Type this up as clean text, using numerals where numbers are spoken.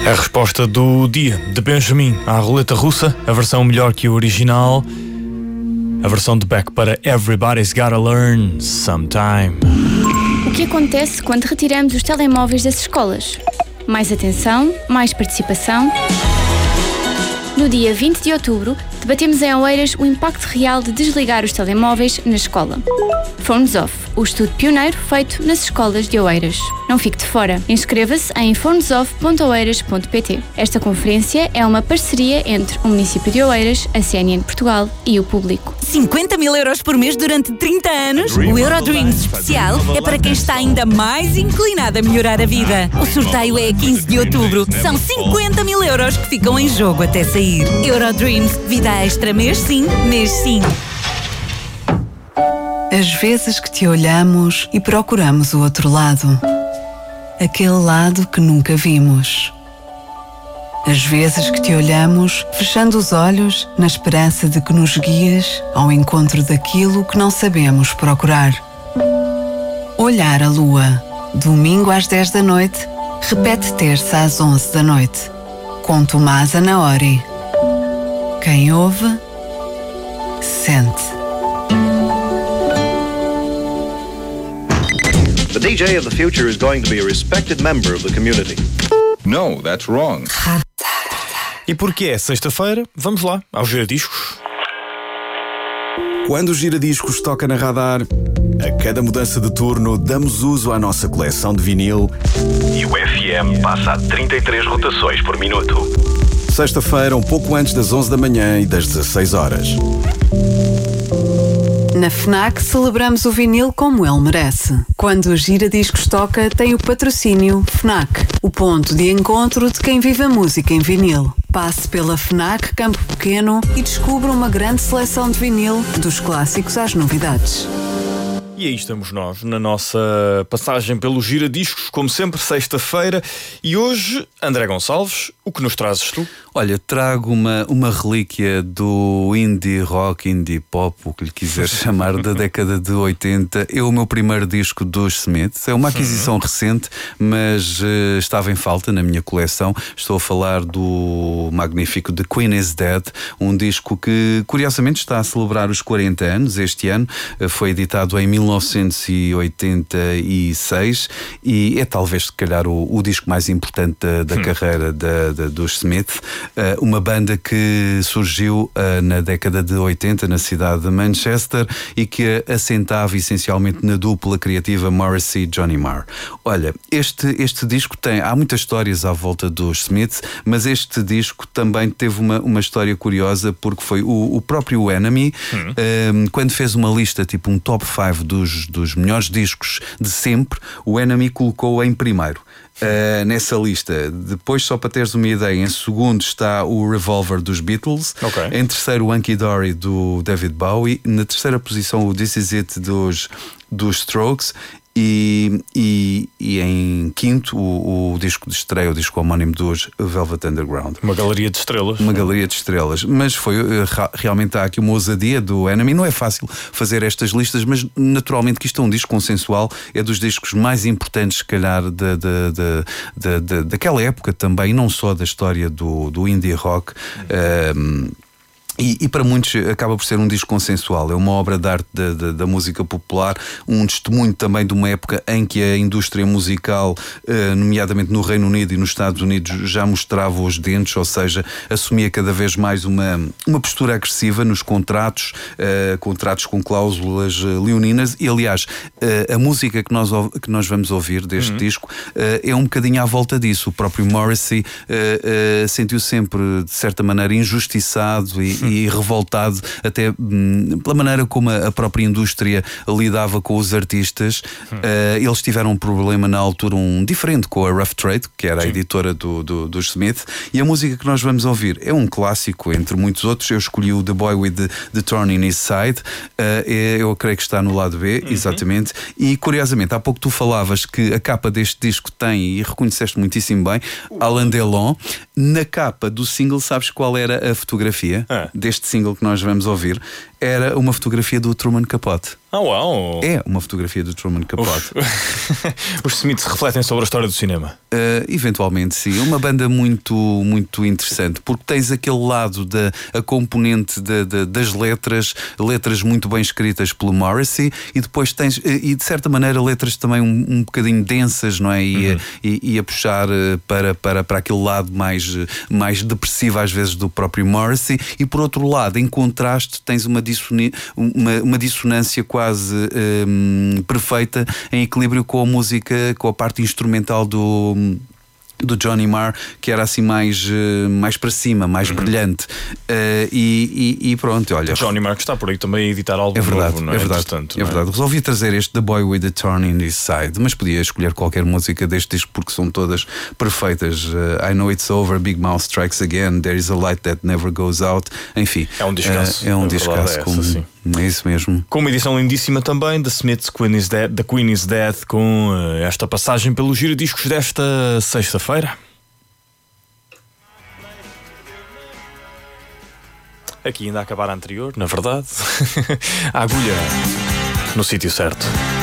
A resposta do dia de Benjamin à roleta russa, a versão melhor que o original, a versão de Beck para Everybody's Gotta Learn Sometime. O que acontece quando retiramos os telemóveis das escolas? Mais atenção, mais participação. No dia 20 de outubro, debatemos em Oeiras o impacto real de desligar os telemóveis na escola. Phones Off, o estudo pioneiro feito nas escolas de Oeiras. Não fique de fora. Inscreva-se em phonesoff.oeiras.pt. Esta conferência é uma parceria entre o município de Oeiras, a CNN Portugal e o público. 50 mil euros por mês durante 30 anos? O Eurodreams especial é para quem está ainda mais inclinado a melhorar a vida. O sorteio é a 15 de outubro. São 50 mil euros que ficam em jogo até sair. Eurodreams, vida extra mês sim, mês sim. As vezes que te olhamos e procuramos o outro lado. Aquele lado que nunca vimos. As vezes que te olhamos, fechando os olhos, na esperança de que nos guies ao encontro daquilo que não sabemos procurar. Olhar a lua. Domingo às 10 da noite, repete terça às 11 da noite. Com Tomás Anaori. Quem ouve, sente. The DJ of the future is going to be a respected member of the community. No, that's wrong. E porque é sexta-feira, vamos lá, ao Giradiscos. Quando o Giradiscos toca na Radar, a cada mudança de turno damos uso à nossa coleção de vinil e o FM passa a 33 rotações por minuto. Sexta-feira, um pouco antes das 11 da manhã e das 16 horas. Na FNAC celebramos o vinil como ele merece. Quando o Giradiscos toca, tem o patrocínio FNAC, o ponto de encontro de quem vive a música em vinil. Passe pela FNAC Campo Pequeno e descubra uma grande seleção de vinil, dos clássicos às novidades. E aí estamos nós, na nossa passagem pelo Giradiscos, como sempre, sexta-feira. E hoje, André Gonçalves, o que nos trazes tu? Olha, trago uma relíquia do indie rock, indie pop, o que lhe quiser chamar, da década de 80. É o meu primeiro disco dos Smiths. É uma aquisição recente, mas estava em falta na minha coleção. Estou a falar do magnífico The Queen is Dead, um disco que, curiosamente, está a celebrar os 40 anos este ano. Foi editado em 1986 e é talvez, se calhar, o disco mais importante da carreira dos Smith. Uma banda que surgiu na década de 80 na cidade de Manchester e que assentava essencialmente na dupla criativa Morrissey e Johnny Marr. Olha, este disco há muitas histórias à volta dos Smiths, mas este disco também teve uma história curiosa, porque foi o próprio Enemy, quando fez uma lista, tipo um top 5 dos melhores discos de sempre, o Enemy colocou em primeiro. Nessa lista. Depois, só para teres uma ideia, em segundo está o Revolver dos Beatles, em terceiro o Hunky Dory do David Bowie, na terceira posição o This Is It dos Strokes e em quinto o disco de estreia, o disco homónimo dos Velvet Underground. Uma galeria de estrelas. Uma galeria de estrelas. Mas foi realmente, há aqui uma ousadia do Enemy. Não é fácil fazer estas listas, mas naturalmente que isto é um disco consensual, é dos discos mais importantes, se calhar, daquela época também, não só da história do indie rock. E para muitos acaba por ser um disco consensual. É uma obra de arte da música popular, um testemunho também de uma época em que a indústria musical, nomeadamente no Reino Unido e nos Estados Unidos, já mostrava os dentes, ou seja, assumia cada vez mais uma postura agressiva nos contratos com cláusulas leoninas. E aliás, a música que nós vamos ouvir deste disco é um bocadinho à volta disso. O próprio Morrissey sentiu sempre, de certa maneira, injustiçado e revoltado até pela maneira como a própria indústria lidava com os artistas. Eles tiveram um problema na altura diferente com a Rough Trade, que era a editora dos Smith, e a música que nós vamos ouvir é um clássico entre muitos outros. Eu escolhi o The Boy with the Thorn in His Side. Eu creio que está no lado B, exatamente. E curiosamente, há pouco tu falavas que a capa deste disco tem, e reconheceste muitíssimo bem, Alain Delon. Na capa do single, sabes qual era a fotografia deste single que nós vamos ouvir? era uma fotografia do Truman Capote. Uau! É uma fotografia do Truman Capote. Os Smiths refletem sobre a história do cinema. Eventualmente, sim. Uma banda muito, muito interessante, porque tens aquele lado a componente das letras muito bem escritas pelo Morrissey, e depois tens, e de certa maneira, letras também um bocadinho densas, não é? E a puxar para aquele lado mais depressivo, às vezes, do próprio Morrissey. E por outro lado, em contraste, tens uma dissonância quase perfeita, em equilíbrio com a música, com a parte instrumental do Johnny Marr, que era assim mais para cima, mais brilhante. E pronto, olha. Johnny Marr que está por aí também a editar álbum novo, não é? É verdade. Resolvi trazer este The Boy with the Thorn in His Side, mas podia escolher qualquer música deste disco porque são todas perfeitas. I Know It's Over, Big Mouth Strikes Again, There Is a Light That Never Goes Out. Enfim, é um discaço. É um discaço. É isso mesmo. Com uma edição lindíssima também, The Smiths, The Queen Is Dead, com esta passagem pelo giradiscos desta sexta-feira. Aqui ainda a acabar a anterior, na verdade. A agulha no sítio certo.